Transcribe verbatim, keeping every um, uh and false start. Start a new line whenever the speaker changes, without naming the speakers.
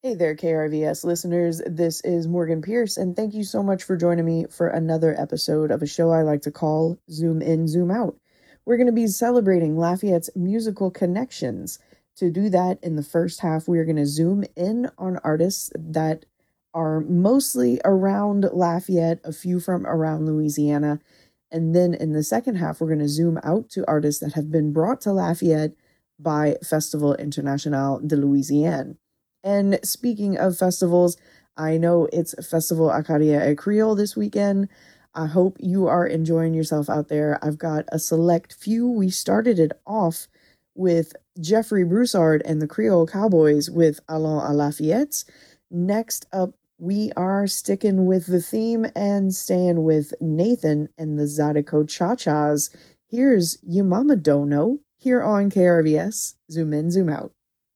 Hey there, K R V S listeners. This is Morgan Pierce, and thank you so much for joining me for another episode of a show I like to call Zoom In, Zoom Out. We're going to be celebrating Lafayette's musical connections. To do that, in the first half, we are going to zoom in on artists that are mostly around Lafayette, a few from around Louisiana. And then in the second half, we're going to zoom out to artists that have been brought to Lafayette by Festival International de Louisiane. And speaking of festivals, I know it's Festival Acadia et Creole this weekend. I hope you are enjoying yourself out there. I've got a select few. We started it off with Jeffrey Broussard and the Creole Cowboys with Allons à Lafayette. Next up, we are sticking with the theme and staying with Nathan and the Zydeco Cha-Chas. Here's Your Mama Don't Know here on K R V S. Zoom in, zoom out.